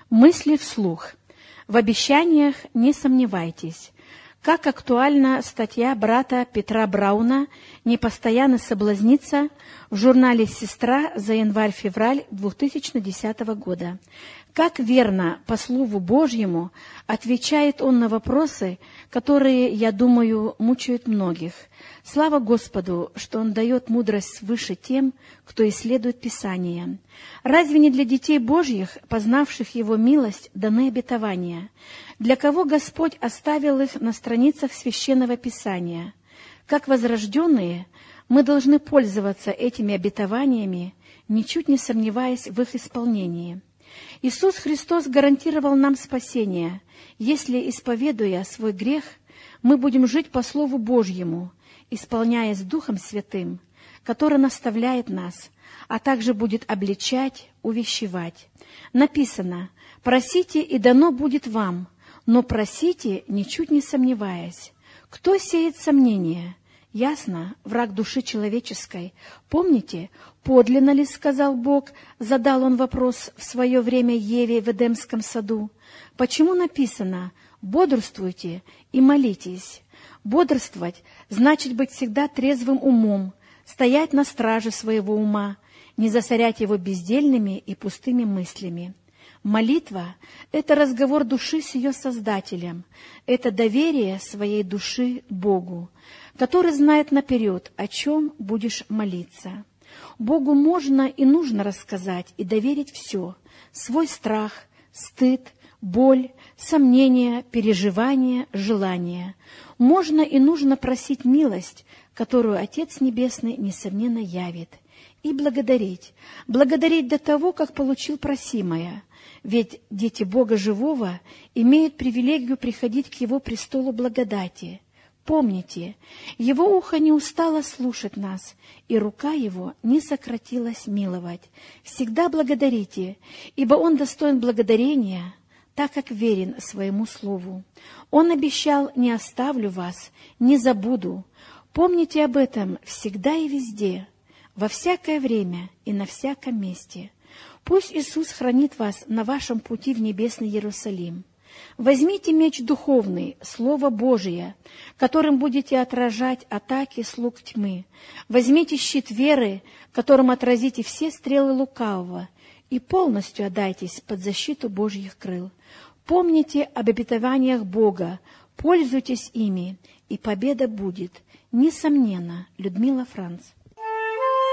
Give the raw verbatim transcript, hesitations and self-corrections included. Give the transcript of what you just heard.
Мысли вслух. В обещаниях не сомневайтесь. Как актуальна статья брата Петра Брауна «Не постоянно соблазниться» в журнале «Сестра» за январь-февраль две тысячи десятого года. Как верно по Слову Божьему отвечает он на вопросы, которые, я думаю, мучают многих. Слава Господу, что Он дает мудрость свыше тем, кто исследует Писание. Разве не для детей Божьих, познавших Его милость, даны обетования? Для кого Господь оставил их на страницах Священного Писания? Как возрожденные, мы должны пользоваться этими обетованиями, ничуть не сомневаясь в их исполнении. Иисус Христос гарантировал нам спасение, если, исповедуя свой грех, мы будем жить по Слову Божьему, исполняясь Духом Святым, который наставляет нас, а также будет обличать, увещевать. Написано: «Просите, и дано будет вам, но просите, ничуть не сомневаясь». Кто сеет сомнения? Ясно, враг души человеческой. Помните, подлинно ли, сказал Бог, задал он вопрос в свое время Еве в Эдемском саду? Почему написано «бодрствуйте и молитесь»? Бодрствовать значит быть всегда трезвым умом, стоять на страже своего ума, не засорять его бездельными и пустыми мыслями. Молитва — это разговор души с ее Создателем, это доверие своей души Богу, который знает наперед, о чем будешь молиться. Богу можно и нужно рассказать и доверить все — свой страх, стыд, боль, сомнения, переживания, желания. Можно и нужно просить милость, которую Отец Небесный, несомненно, явит, и благодарить, благодарить до того, как получил просимое. Ведь дети Бога Живого имеют привилегию приходить к Его престолу благодати. Помните, Его ухо не устало слушать нас, и рука Его не сократилась миловать. Всегда благодарите, ибо Он достоин благодарения, так как верен своему слову. Он обещал: «Не оставлю вас, не забуду». Помните об этом всегда и везде, во всякое время и на всяком месте. Пусть Иисус хранит вас на вашем пути в небесный Иерусалим. Возьмите меч духовный, Слово Божие, которым будете отражать атаки слуг тьмы. Возьмите щит веры, которым отразите все стрелы лукавого, и полностью отдайтесь под защиту Божьих крыл. Помните об обетованиях Бога, пользуйтесь ими, и победа будет. Несомненно, Людмила Франц.